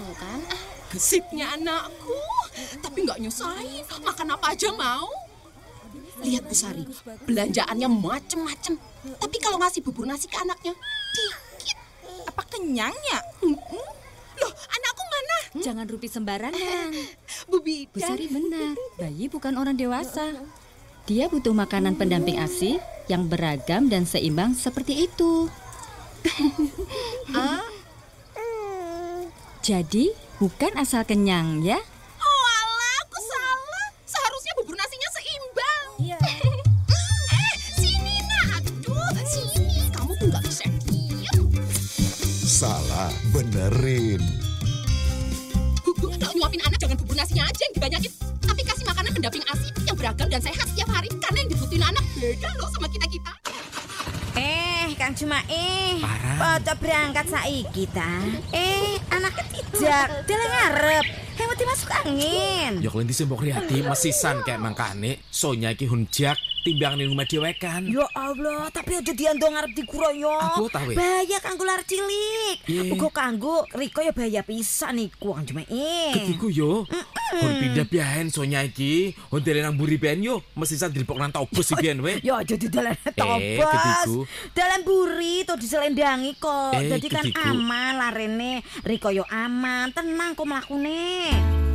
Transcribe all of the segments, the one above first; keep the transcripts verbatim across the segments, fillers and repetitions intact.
tuh kan. Gesipnya anakku, tapi nggak nyusahin, makan apa aja mau. Lihat Bu Sari, belanjaannya macem-macem. Tapi kalau ngasih bubur nasi ke anaknya, dikit. Apa kenyangnya? Hmm? Loh, anakku mana? Jangan rupi sembarangan. Bu Bidan. Bu Sari benar, bayi bukan orang dewasa. Dia butuh makanan pendamping ASI yang beragam dan seimbang seperti itu. Ah? Jadi, bukan asal kenyang ya? Oh alah, aku salah. Seharusnya bubur nasinya seimbang. Iya. Eh, sini nak. Aduh, sini. Kamu tuh nggak bisa diam. Salah, benerin. Bu, bu, kalau nyuapin anak jangan bubur nasinya aja yang dibanyakin. Tapi kasih makanan pendamping ASI yang beragam dan sehat setiap hari. Karena yang dibutuhin anak beda loh sama kita-kita. Eh, Kang Jumaih, Parah. pada berangkat saiki ta. Eh, anaknya tidak, dia ngarep. Hewati masuk angin. Yo klenti sembok riyati mesisan kayak mangkane sonya iki hunjak timbang ning rumah dhewekan. Ya Allah, tapi aja diando ngarep dikuroyo. Aku tahu. Bahaya kanggo lar cilik. Iya. Uga kanggo Riko ya bahaya pisan iku Kang Jumaih. Ketiku yo. Hon pindah biyen sonya iki, hon delen nang mburi ben yo, mesisan dilpok nang tobus iki ben we. Ya aja didalan Eh, tobas. ketiku. Dalan buri to diselendangi kok. Eh, Dadi kan ketiku. aman larene. Riko yo aman, tenang kok mlakune.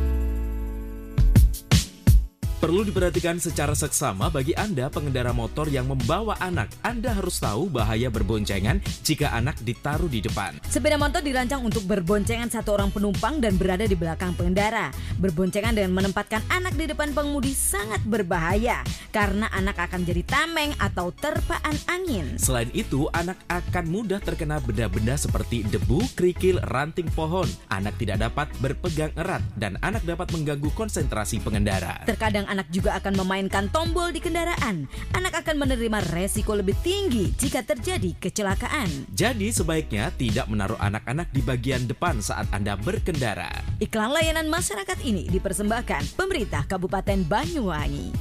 Perlu diperhatikan secara seksama bagi Anda pengendara motor yang membawa anak. Anda harus tahu bahaya berboncengan jika anak ditaruh di depan. Sepeda motor dirancang untuk berboncengan satu orang penumpang dan berada di belakang pengendara. Berboncengan dengan menempatkan anak di depan pengemudi sangat berbahaya karena anak akan jadi tameng atau terpaan angin. Selain itu, anak akan mudah terkena benda-benda seperti debu, kerikil, ranting pohon. Anak tidak dapat berpegang erat dan anak dapat mengganggu konsentrasi pengendara. Terkadang anak juga akan memainkan tombol di kendaraan. Anak akan menerima resiko lebih tinggi jika terjadi kecelakaan. Jadi sebaiknya tidak menaruh anak-anak di bagian depan saat Anda berkendara. Iklan layanan masyarakat ini dipersembahkan pemerintah Kabupaten Banyuwangi.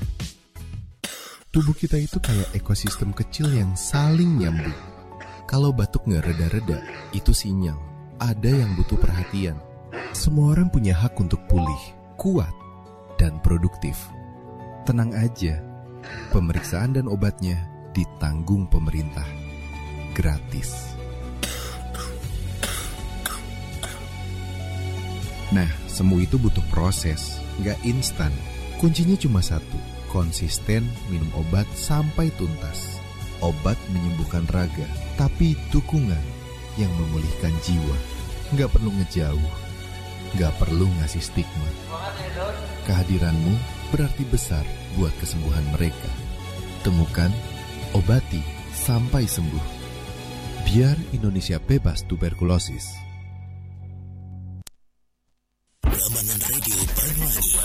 Tubuh kita itu kayak ekosistem kecil yang saling nyambung. Kalau batuk nggak reda-reda, itu sinyal ada yang butuh perhatian. Semua orang punya hak untuk pulih, kuat, dan produktif. Tenang aja, pemeriksaan dan obatnya ditanggung pemerintah. Gratis. Nah, semua itu butuh proses, nggak instan. Kuncinya cuma satu, konsisten minum obat sampai tuntas. Obat menyembuhkan raga, tapi dukungan yang memulihkan jiwa. Nggak perlu ngejauh, nggak perlu ngasih stigma. Kehadiranmu berarti besar buat kesembuhan mereka. Temukan, obati, sampai sembuh. Biar Indonesia bebas tuberkulosis. Ramalan Radio Banyuwangi